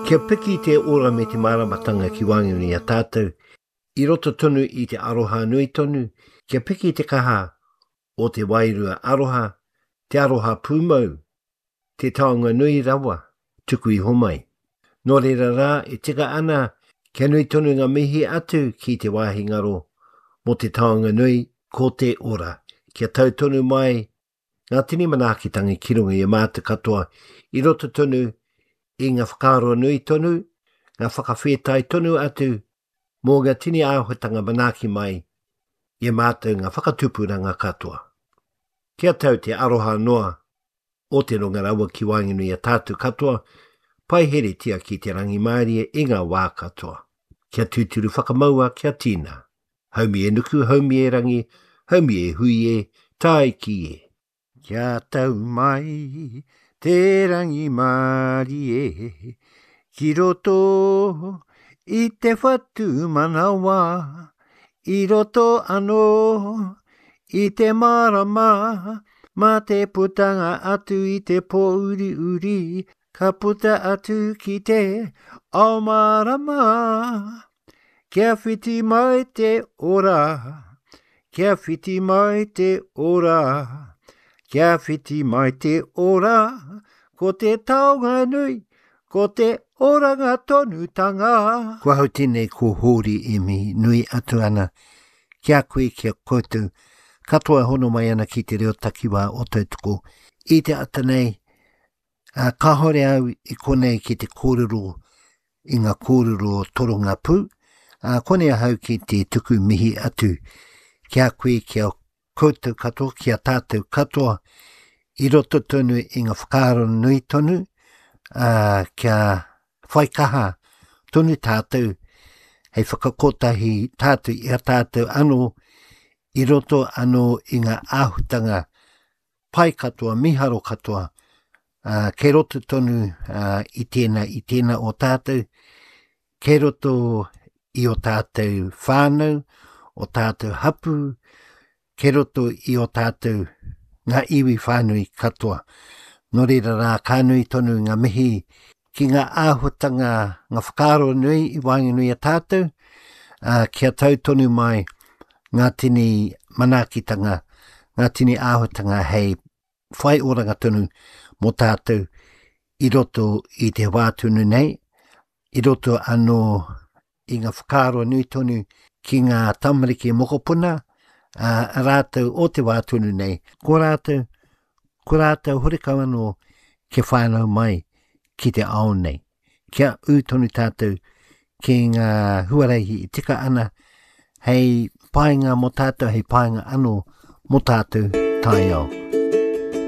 Kia piki te ora me te maramatanga ki wangiri a tātou. I roto tonu i te aroha nui tonu. Kia piki te kaha o te wairua aroha, te aroha pūmau, te taonga nui rawa, tuku i homai. Nō reira rā e tika ana kia nui tonu ngā mihi atu ki te wāhi ngaro mo te taonga nui ko te ora. Kia tau tonu mai ngā tini manakitangi ki runga i mātu katoa i roto tonu i ngā whakaaro nui tonu, ngā whakawhetai tonu atu mō ngā tini āhotanga manaki mai i mātu ngā whakatupuranga katoa. Kia tau te aroha noa o te ronga rawa ki wānginui a tātu katoa, pai here tia ki te rangi mārie i ngā wā katoa. Kia tūturu whakamaua kia tīna. Haumi e nuku, haumi e rangi, haumi e hui e, tai ki e. Kia tau mai te rangi mārie, ki roto i te whatu manawa, i roto ano i te marama, ma te putanga atu i te pōuri uri, ka puta atu ki te ao marama. Kia whiti mai te ora, kia whiti mai te ora, kia whiti mai te ora, ko te taonga nui, ko te oranga tonutanga. Kua hau tēnei ko hōri e mi nui atu ana, kia koe kia koutou, katoa hono mai ana ki te reo takiwā o tautuko. I te ata nei, ka hore au i konei ki te kōrero, i ngā kōrero toronga pū, konei hau ki te tuku mihi atu, kia koe kia koutou katoa, kia tātou katoa, i roto tonu i ngā whakaaro nui tonu, kia whaikaha tonu tātou, hei whakakotahi tātou i a tātou anō, i roto anō i ngā āhutanga pai katoa, miharo katoa, kei roto tonu i tēnā o tātou, kei roto i o tātou whānau, o tātou hapu, kei roto i o tātou ngā iwi whānui katoa. Nō reira rā kānui tonu ngā mihi ki ngā āhutanga, ngā whakaaro nui i wānginui a tātou, kia tau tonu mai ngā tini manakitanga, ngā tini āhutanga hei whai oranga tonu mō tātou i roto i te wātunu nei, i roto anō i ngā whakaaro nui tonu ki ngā tamariki mokopuna, rātou o te wātunu nei, ko rātou horikau anō ke whānau mai ki te ao nei. Kia u tonu tātou ki ngā huareihi i tika ana, hei painga mo tātou, hei painga anō mo tātou tai ao.